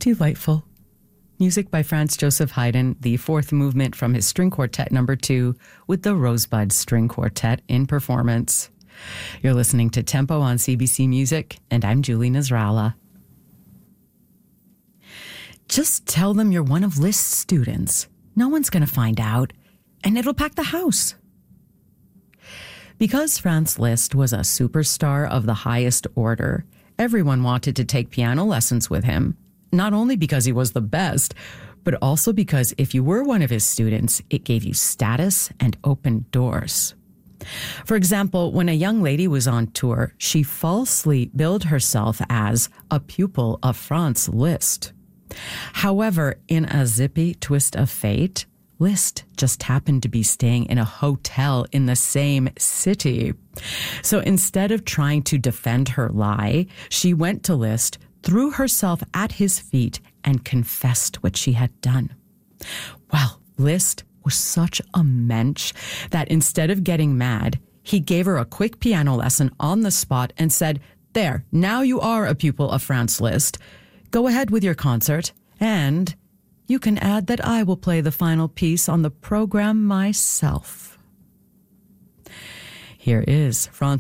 Delightful. Music by Franz Joseph Haydn, the fourth movement from his String Quartet No. 2 with the Rosebud String Quartet in performance. You're listening to Tempo on CBC Music, and I'm Julie Nasrallah. Just tell them you're one of Liszt's students. No one's going to find out, and it'll pack the house. Because Franz Liszt was a superstar of the highest order, everyone wanted to take piano lessons with him, not only because he was the best, but also because if you were one of his students, it gave you status and opened doors. For example, when a young lady was on tour, she falsely billed herself as a pupil of Franz Liszt. However, in a zippy twist of fate, Liszt just happened to be staying in a hotel in the same city. So instead of trying to defend her lie, she went to Liszt, threw herself at his feet, and confessed what she had done. Well, Liszt was such a mensch that instead of getting mad, he gave her a quick piano lesson on the spot and said, "There, now you are a pupil of Franz Liszt. Go ahead with your concert, and you can add that I will play the final piece on the program myself." Here is Franz